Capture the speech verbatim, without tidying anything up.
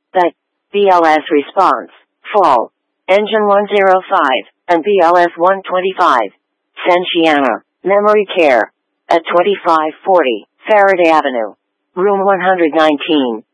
The B L S response, fall, engine one oh five, and B L S one twenty-five, Sensiana, memory care, at twenty-five forty, Faraday Avenue, room one hundred nineteen.